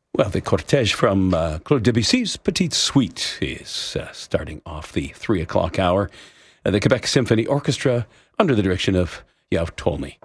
Well, the cortege from Claude Debussy's Petite Suite is starting off the 3 o'clock hour. The Quebec Symphony Orchestra, under the direction of Yav Tolny.